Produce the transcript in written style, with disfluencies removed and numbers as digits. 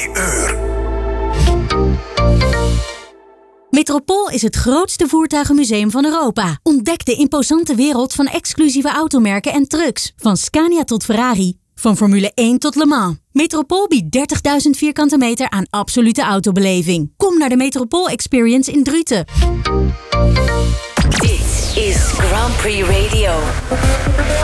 uur. Metropool is het grootste voertuigenmuseum van Europa. Ontdek de imposante wereld van exclusieve automerken en trucks. Van Scania tot Ferrari. Van Formule 1 tot Le Mans. Metropool biedt 30.000 vierkante meter aan absolute autobeleving. Kom naar de Metropool Experience in Druten. Dit is Grand Prix Radio.